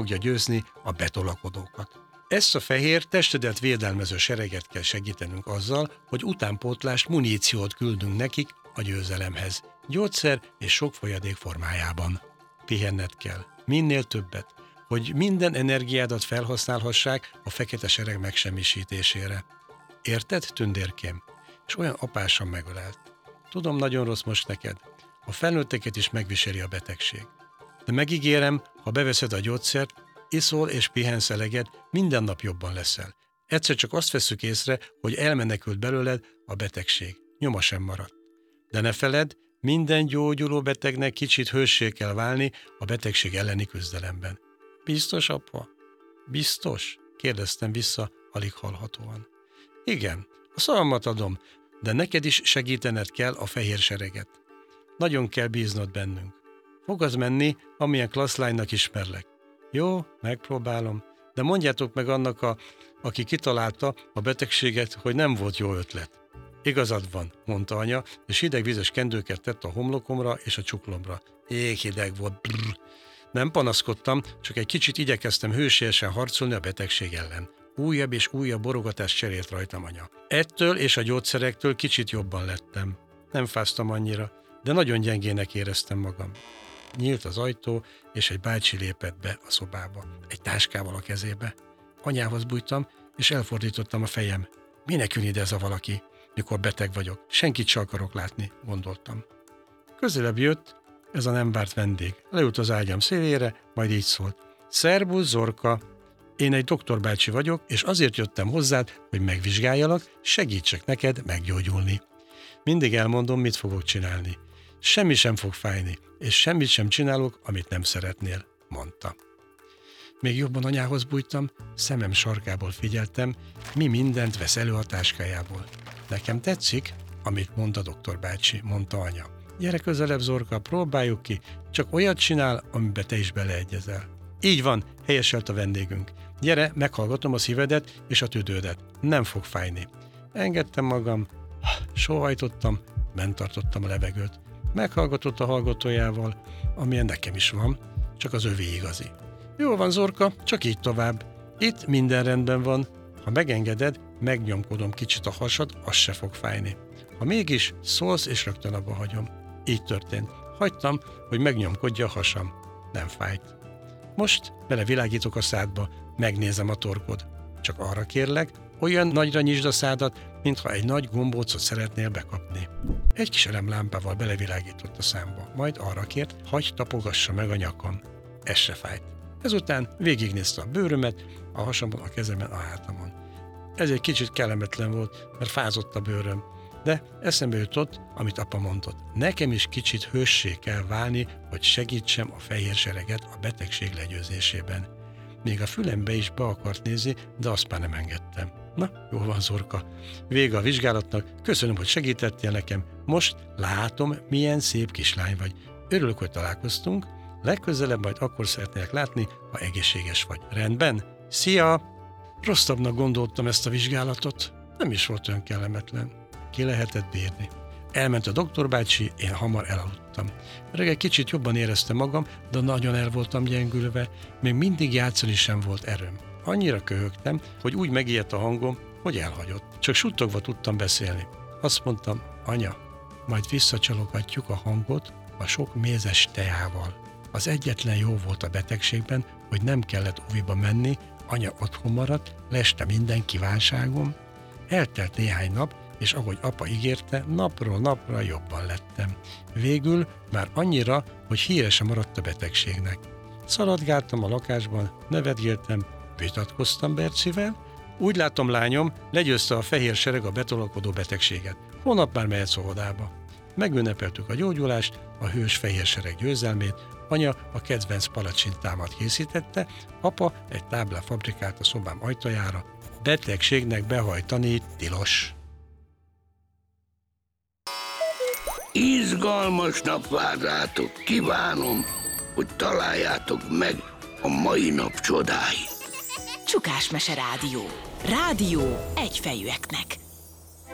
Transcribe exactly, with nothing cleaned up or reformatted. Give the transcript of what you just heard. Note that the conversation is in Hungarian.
fogja győzni a betolakodókat. Ezt a fehér testedet védelmező sereget kell segítenünk azzal, hogy utánpótlást, muníciót küldünk nekik a győzelemhez. Gyógyszer és sok folyadék formájában. Pihenned kell. Minél többet, hogy minden energiádat felhasználhassák a fekete sereg megsemmisítésére. Érted, tündérkém? És olyan apásan megölelt. Tudom, nagyon rossz most neked. A felnőtteket is megviseli a betegség. De megígérem, ha beveszed a gyógyszert, iszol és pihensz eleget, minden nap jobban leszel. Egyszer csak azt vesszük észre, hogy elmenekült belőled a betegség. Nyoma sem maradt. De ne feledd, minden gyógyuló betegnek kicsit hőssé kell válni a betegség elleni küzdelemben. Biztos, apa? Biztos? Kérdeztem vissza, alig hallhatóan. Igen, a szavamat adom, de neked is segítened kell a fehér sereget. Nagyon kell bíznod bennünk. Fogsz menni, amilyen klassz lánynak ismerlek. Jó, megpróbálom, de mondjátok meg annak, a, aki kitalálta a betegséget, hogy nem volt jó ötlet. Igazad van, mondta anya, és hideg vizes kendőket tett a homlokomra és a csuklomra. Jéghideg volt, brrr. Nem panaszkodtam, csak egy kicsit igyekeztem hősiesen harcolni a betegség ellen. Újabb és újabb borogatást cserélt rajtam anya. Ettől és a gyógyszerektől kicsit jobban lettem. Nem fáztam annyira, de nagyon gyengének éreztem magam. Nyílt az ajtó, és egy bácsi lépett be a szobába, egy táskával a kezébe. Anyához bújtam, és elfordítottam a fejem. Minek jön ide ez a valaki, mikor beteg vagyok? Senkit se akarok látni, gondoltam. Közelebb jött ez a nem várt vendég. Leült az ágyam szélére, majd így szólt. Szerbusz, Zorka! Én egy doktorbácsi vagyok, és azért jöttem hozzád, hogy megvizsgáljalak, segítsek neked meggyógyulni. Mindig elmondom, mit fogok csinálni. Semmi sem fog fájni, és semmit sem csinálok, amit nem szeretnél, mondta. Még jobban anyához bújtam, szemem sarkából figyeltem, mi mindent vesz elő a táskájából. Nekem tetszik, amit mond a doktorbácsi, mondta anya. Gyere közelebb, Zorka, próbáljuk ki, csak olyat csinál, amiben te is beleegyezel. Így van, helyeselt a vendégünk. Gyere, meghallgatom a szívedet és a tüdődet. Nem fog fájni. Engedtem magam, sóhajtottam, bent tartottam a levegőt. Meghallgatott a hallgatójával, amilyen nekem is van, csak az övé igazi. Jó van, Zorka, csak így tovább. Itt minden rendben van. Ha megengeded, megnyomkodom kicsit a hasad, az se fog fájni. Ha mégis, szólsz, és rögtön abba hagyom. Így történt. Hagytam, hogy megnyomkodja a hasam. Nem fájt. Most belevilágítok a szádba, megnézem a torkod. Csak arra kérlek, olyan nagyra nyisd a szádat, mintha egy nagy gombócot szeretnél bekapni. Egy kis elemlámpával belevilágított a számba, majd arra kért, hagyj tapogassa meg a nyakam. Ez se fájt. Ezután végignézte a bőrömet, a hasamon, a kezemen, a hátamon. Ez egy kicsit kellemetlen volt, mert fázott a bőröm, de eszembe jutott, amit apa mondott. Nekem is kicsit hőssé kell válni, hogy segítsem a fehér sereget a betegség legyőzésében. Még a fülembe is be akart nézni, de azt már nem engedtem. Na, jó van, Zorka. Vége a vizsgálatnak, köszönöm, hogy segítettél nekem. Most látom, milyen szép kislány vagy. Örülök, hogy találkoztunk. Legközelebb majd akkor szeretnélek látni, ha egészséges vagy. Rendben? Szia! Rosszabbnak gondoltam ezt a vizsgálatot. Nem is volt olyan kellemetlen. Ki lehetett bírni. Elment a doktorbácsi, én hamar elaludtam. Reggel kicsit jobban éreztem magam, de nagyon el voltam gyengülve, még mindig játszani sem volt erőm. Annyira köhögtem, hogy úgy megijedt a hangom, hogy elhagyott. Csak suttogva tudtam beszélni. Azt mondtam, anya, majd visszacsalogatjuk a hangot a sok mézes teával. Az egyetlen jó volt a betegségben, hogy nem kellett óviba menni, anya otthon maradt, leste minden kívánságom. Eltelt néhány nap, és ahogy apa ígérte, napról napra jobban lettem. Végül már annyira, hogy híre sem maradt a betegségnek. Szaladgáltam a lakásban, nevetgéltem, vitatkoztam Bercivel. Úgy látom, lányom, legyőzte a fehér sereg a betolakodó betegséget. Holnap már mehetsz óvodába. Megünnepeltük a gyógyulást, a hős fehér sereg győzelmét, anya a kedvenc palacsintámat készítette, apa egy táblát fabrikált a szobám ajtajára. Betegségnek behajtani tilos. Izgalmas nap vár rátok, kívánom, hogy találjátok meg a mai nap csodáit. Csukásmese Rádió. Rádió egyfejűeknek.